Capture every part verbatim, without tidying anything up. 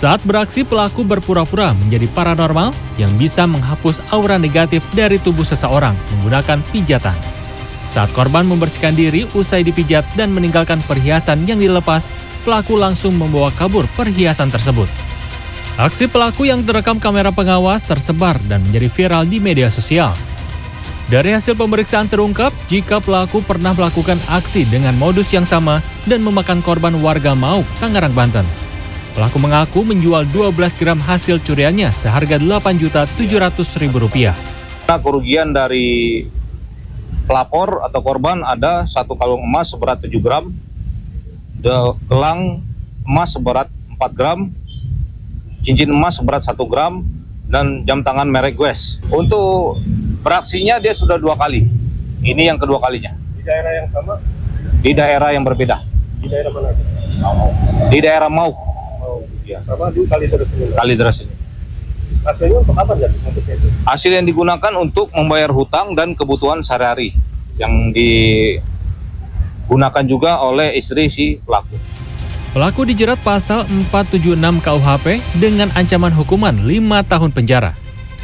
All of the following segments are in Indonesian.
Saat beraksi, pelaku berpura-pura menjadi paranormal yang bisa menghapus aura negatif dari tubuh seseorang menggunakan pijatan. Saat korban membersihkan diri usai dipijat dan meninggalkan perhiasan yang dilepas, pelaku langsung membawa kabur perhiasan tersebut. Aksi pelaku yang terekam kamera pengawas tersebar dan menjadi viral di media sosial. Dari hasil pemeriksaan terungkap jika pelaku pernah melakukan aksi dengan modus yang sama dan memakan korban warga Mauk, Tangerang, Banten. Pelaku mengaku menjual dua belas gram hasil curiannya seharga delapan juta tujuh ratus ribu rupiah. Kerugian dari pelapor atau korban ada satu kalung emas seberat tujuh gram, gelang emas seberat empat gram, cincin emas seberat satu gram, dan jam tangan merek West. Untuk beraksinya dia sudah dua kali, ini yang kedua kalinya. Di daerah yang sama? Di daerah yang berbeda. Di daerah mana? Di daerah Mauk. Oh, ya. Sama di Kalideres ini. Kalideres ini. Hasilnya untuk apa jadi? Hasil yang digunakan untuk membayar hutang dan kebutuhan sehari-hari yang digunakan juga oleh istri si pelaku. Pelaku dijerat pasal empat tujuh enam K U H P dengan ancaman hukuman lima tahun penjara.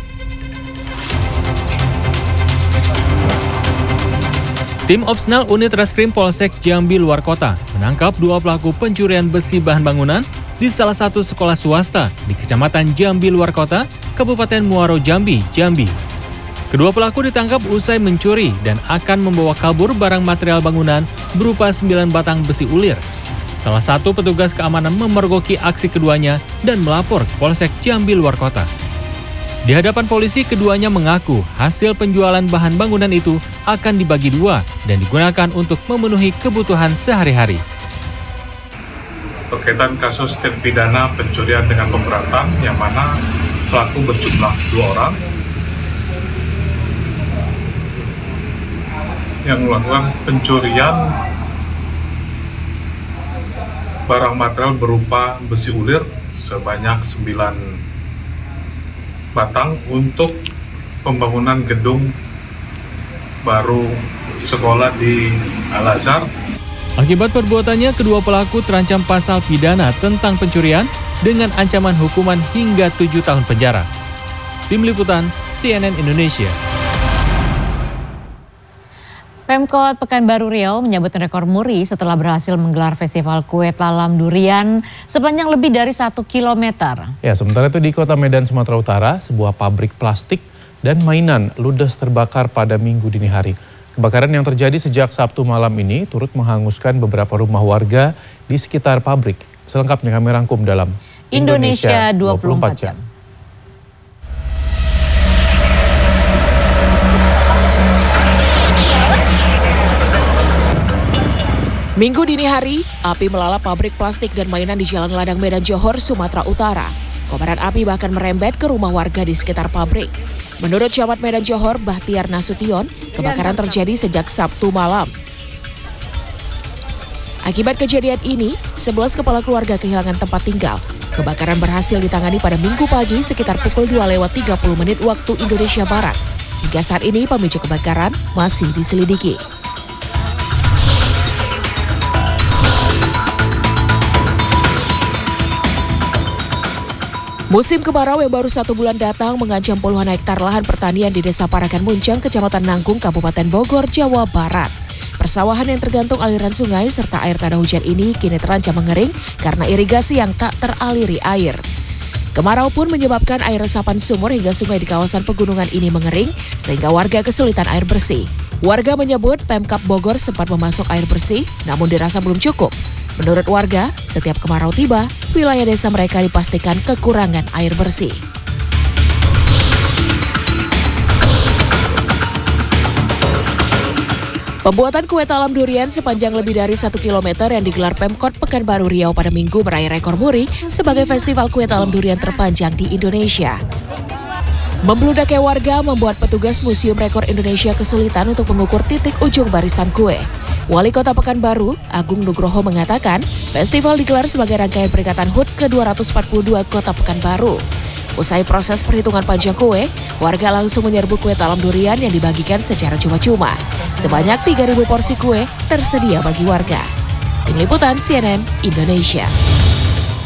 Tim Opsnal Unit Reskrim Polsek Jambi Luar Kota menangkap dua pelaku pencurian besi bahan bangunan di salah satu sekolah swasta di Kecamatan Jambi Luar Kota, Kabupaten Muaro Jambi, Jambi. Kedua pelaku ditangkap usai mencuri dan akan membawa kabur barang material bangunan berupa sembilan batang besi ulir. Salah satu petugas keamanan memergoki aksi keduanya dan melapor ke Polsek Jambi Luar Kota. Di hadapan polisi, keduanya mengaku hasil penjualan bahan bangunan itu akan dibagi dua dan digunakan untuk memenuhi kebutuhan sehari-hari. Berkaitan kasus tindak pidana pencurian dengan pemberatan, yang mana pelaku berjumlah dua orang yang melakukan pencurian barang material berupa besi ulir sebanyak sembilan batang untuk pembangunan gedung baru sekolah di Al-Azhar. Akibat perbuatannya, kedua pelaku terancam pasal pidana tentang pencurian dengan ancaman hukuman hingga tujuh tahun penjara. Tim Liputan C N N Indonesia. Pemkot Pekanbaru Riau menyabet rekor muri setelah berhasil menggelar festival kue talam durian sepanjang lebih dari satu kilometer. Ya, sementara itu di Kota Medan, Sumatera Utara, sebuah pabrik plastik dan mainan ludes terbakar pada Minggu dini hari. Kebakaran yang terjadi sejak Sabtu malam ini turut menghanguskan beberapa rumah warga di sekitar pabrik. Selengkapnya kami rangkum dalam Indonesia dua puluh empat jam. Minggu dini hari, api melalap pabrik plastik dan mainan di Jalan Ladang, Medan Johor, Sumatera Utara. Kobaran api bahkan merembet ke rumah warga di sekitar pabrik. Menurut Camat Medan Johor, Bahtiar Nasution, kebakaran terjadi sejak Sabtu malam. Akibat kejadian ini, sebelas kepala keluarga kehilangan tempat tinggal. Kebakaran berhasil ditangani pada Minggu pagi sekitar pukul dua lewat tiga puluh menit waktu Indonesia Barat. Hingga saat ini pemicu kebakaran masih diselidiki. Musim kemarau yang baru satu bulan datang mengancam puluhan hektar lahan pertanian di Desa Parakan Muncang, Kecamatan Nanggung, Kabupaten Bogor, Jawa Barat. Persawahan yang tergantung aliran sungai serta air tanah hujan ini kini terancam mengering karena irigasi yang tak teraliri air. Kemarau pun menyebabkan air resapan sumur hingga sungai di kawasan pegunungan ini mengering sehingga warga kesulitan air bersih. Warga menyebut Pemkab Bogor sempat memasok air bersih namun dirasa belum cukup. Menurut warga, setiap kemarau tiba, wilayah desa mereka dipastikan kekurangan air bersih. Pembuatan kue talam durian sepanjang lebih dari satu kilometer yang digelar Pemkot Pekanbaru Riau pada Minggu meraih rekor muri sebagai festival kue talam durian terpanjang di Indonesia. Membludaknya warga membuat petugas Museum Rekor Indonesia kesulitan untuk mengukur titik ujung barisan kue. Wali Kota Pekanbaru, Agung Nugroho mengatakan, festival digelar sebagai rangkaian peringatan H U T ke dua ratus empat puluh dua Kota Pekanbaru. Usai proses perhitungan panjang kue, warga langsung menyerbu kue talam durian yang dibagikan secara cuma-cuma. Sebanyak tiga ribu porsi kue tersedia bagi warga. Tim Liputan C N N Indonesia.